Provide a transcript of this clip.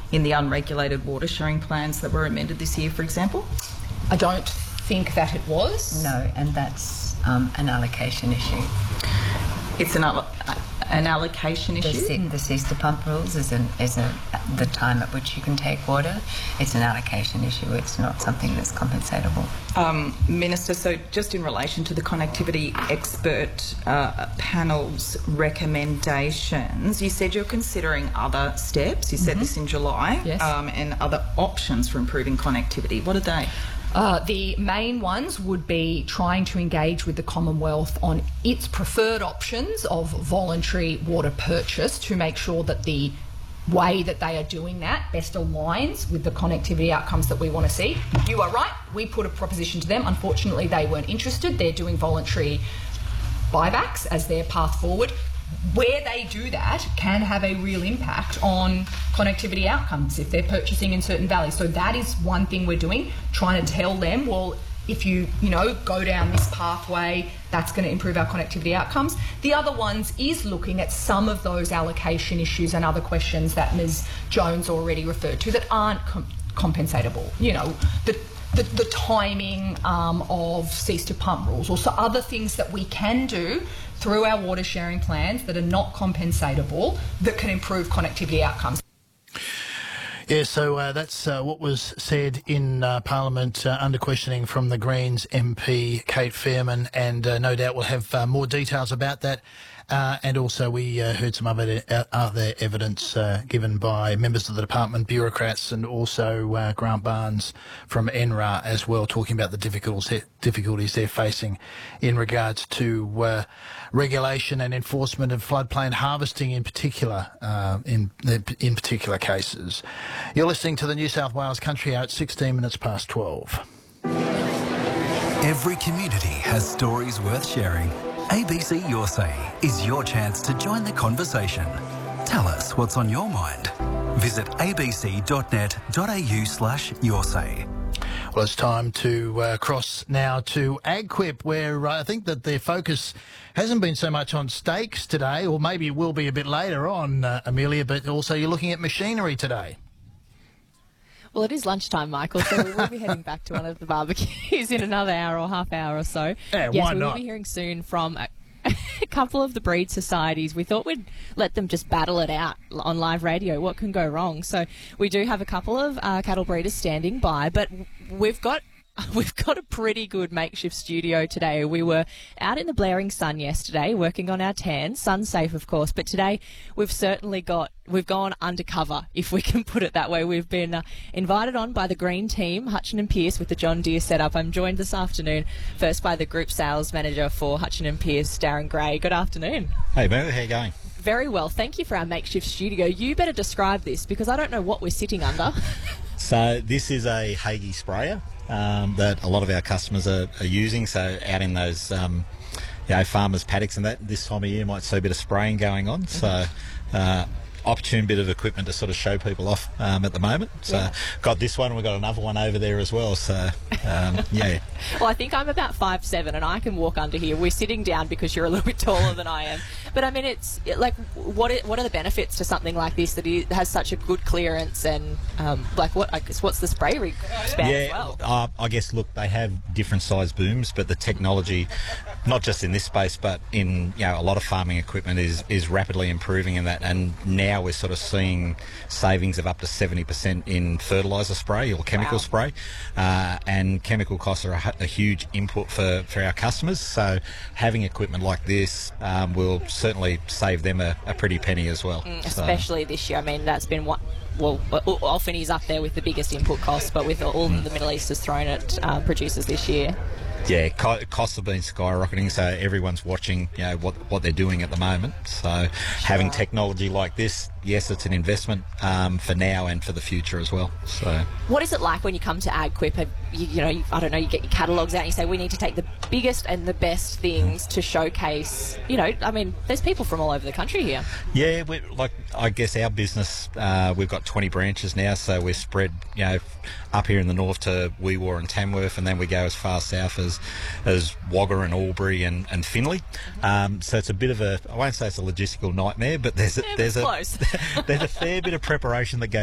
in the unregulated water sharing plans that were amended this year, for example? I don't think that it was. No, and that's an allocation issue. It's an allocation issue? The cease-to-pump rules is the time at which you can take water. It's an allocation issue. It's not something that's compensatable. Minister, so just in relation to the connectivity expert panel's recommendations, you said you're considering other steps. You said this in July. Yes. And other options for improving connectivity. What are they? The main ones would be trying to engage with the Commonwealth on its preferred options of voluntary water purchase to make sure that the way that they are doing that best aligns with the connectivity outcomes that we want to see. You are right, we put a proposition to them. Unfortunately, they weren't interested. They're doing voluntary buybacks as their path forward. Where they do that can have a real impact on connectivity outcomes if they're purchasing in certain valleys. So that is one thing we're doing, trying to tell them, well, if you go down this pathway, that's going to improve our connectivity outcomes. The other ones is looking at some of those allocation issues and other questions that Ms Jones already referred to that aren't compensatable. The timing of cease-to-pump rules, also other things that we can do through our water sharing plans that are not compensatable that can improve connectivity outcomes. Yeah, so that's what was said in Parliament under questioning from the Greens MP Kate Fairman, and no doubt we'll have more details about that. And also we heard some other evidence given by members of the department, bureaucrats, and also Grant Barnes from NRA as well, talking about the difficulties they're facing in regards to regulation and enforcement of floodplain harvesting in particular, in particular cases. You're listening to the New South Wales Country Hour at 16 minutes past 12. Every community has stories worth sharing. ABC Your Say is your chance to join the conversation. Tell us what's on your mind. Visit abc.net.au/yoursay. Well, it's time to cross now to AgQuip, where I think that their focus hasn't been so much on steaks today, or maybe it will be a bit later on, Amelia, but also you're looking at machinery today. Well, it is lunchtime, Michael, so we will be heading back to one of the barbecues in another hour or half hour or so. Yeah, yes, why we not? will be hearing soon from a couple of the breed societies. We thought we'd let them just battle it out on live radio. What can go wrong? So we do have a couple of cattle breeders standing by, but we've got a pretty good makeshift studio today. We were out in the blaring sun yesterday working on our tan. Sun's safe, of course, but today we've gone undercover, if we can put it that way. We've been invited on by the Green team, Hutchin and Pearce, with the John Deere setup. I'm joined this afternoon first by the Group Sales Manager for Hutchin and Pearce, Darren Gray. Good afternoon. Hey, Mo, how you going? Very well. Thank you for our makeshift studio. You better describe this because I don't know what we're sitting under. So this is a Hagie sprayer that a lot of our customers are using. So out in those farmers' paddocks and that, this time of year might see a bit of spraying going on. So opportune bit of equipment to sort of show people off at the moment. So got this one, we've got another one over there as well. So yeah. Well, I think I'm about 5'7" and I can walk under here. We're sitting down because you're a little bit taller than I am. But I mean, it's like, what are the benefits to something like this that has such a good clearance and what's the spray rig span as well? I guess, look, they have different size booms, but the technology, not just in this space, but in a lot of farming equipment is rapidly improving in that. And now we're sort of seeing savings of up to 70% in fertiliser spray or chemical spray, and chemical costs are a huge input for our customers. So having equipment like this will certainly save them a pretty penny as well. Especially this year. I mean, that's been what. Well, often he's up there with the biggest input costs, but with all the Middle East has thrown at producers this year. Yeah, costs have been skyrocketing, so everyone's watching, what they're doing at the moment. So having technology like this, yes, it's an investment for now and for the future as well. So what is it like when you come to AgQuip? I don't know, you get your catalogues out and you say, we need to take the biggest and the best things to showcase, I mean, there's people from all over the country here. Yeah, I guess our business, we've got 20 branches now, so we're spread, up here in the north to Weewa and Tamworth, and then we go as far south as Wagga and Albury and Finley. So it's a bit of I won't say it's a logistical nightmare, but there's a fair bit of preparation that goes